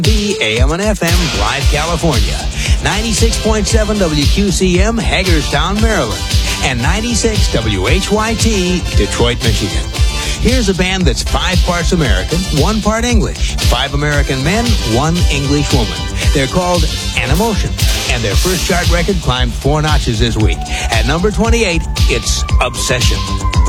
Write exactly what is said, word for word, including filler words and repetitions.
B A M and F M, Blythe, California. ninety-six point seven W Q C M, Hagerstown, Maryland. And ninety-six W H Y T, Detroit, Michigan. Here's a band that's five parts American, one part English. Five American men, one English woman. They're called Animotion. And their first chart record climbed four notches this week. At number twenty-eight, it's Obsession.